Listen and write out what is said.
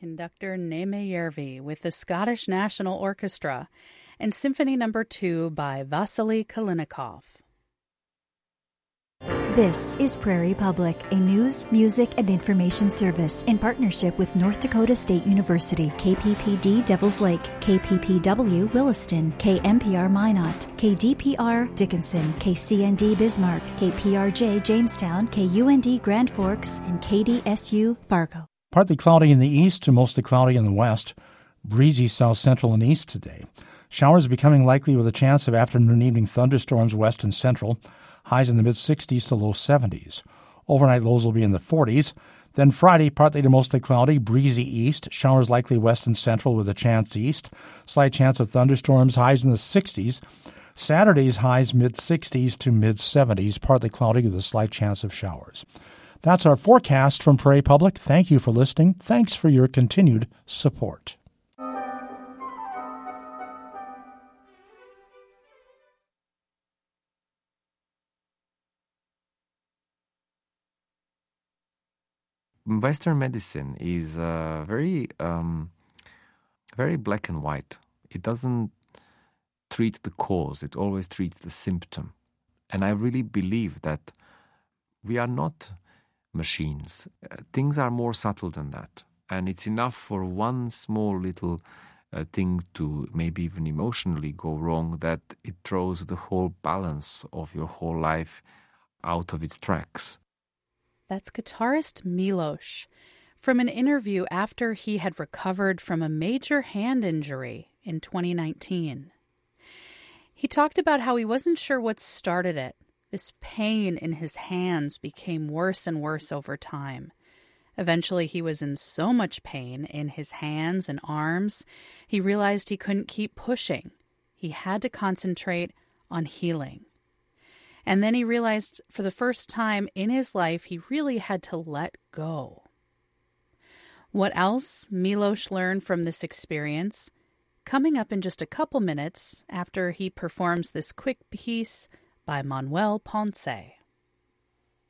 conductor Neeme Järvi with the Scottish National Orchestra and Symphony No. 2 by Vasily Kalinikov. This is Prairie Public, a news, music, and information service in partnership with North Dakota State University, KPPD Devils Lake, KPPW Williston, KMPR Minot, KDPR Dickinson, KCND Bismarck, KPRJ Jamestown, KUND Grand Forks, and KDSU Fargo. Partly cloudy in the east to mostly cloudy in the west. Breezy south central and east today. Showers becoming likely with a chance of afternoon and evening thunderstorms west and central. Highs in the mid-60s to low 70s. Overnight lows will be in the 40s. Then Friday, partly to mostly cloudy, breezy east. Showers likely west and central with a chance east. Slight chance of thunderstorms, highs in the 60s. Saturday's highs mid-60s to mid-70s, partly cloudy with a slight chance of showers. That's our forecast from Prairie Public. Thank you for listening. Thanks for your continued support. Western medicine is very black and white. It doesn't treat the cause. It always treats the symptom. And I really believe that we are not machines. Things are more subtle than that. And it's enough for one small little thing to maybe even emotionally go wrong that it throws the whole balance of your whole life out of its tracks. That's guitarist Milos from an interview after he had recovered from a major hand injury in 2019. He talked about how he wasn't sure what started it. This pain in his hands became worse and worse over time. Eventually, he was in so much pain in his hands and arms, he realized he couldn't keep pushing. He had to concentrate on healing. And then he realized for the first time in his life, he really had to let go. What else Milos learned from this experience? Coming up in just a couple minutes after he performs this quick piece by Manuel Ponce.